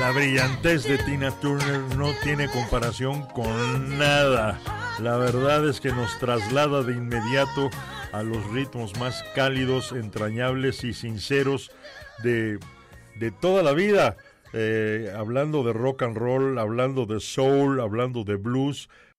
La brillantez de Tina Turner no tiene comparación con nada. La verdad es que nos traslada de inmediato a los ritmos más cálidos, entrañables y sinceros de toda la vida. Hablando de rock and roll, hablando de soul, hablando de blues,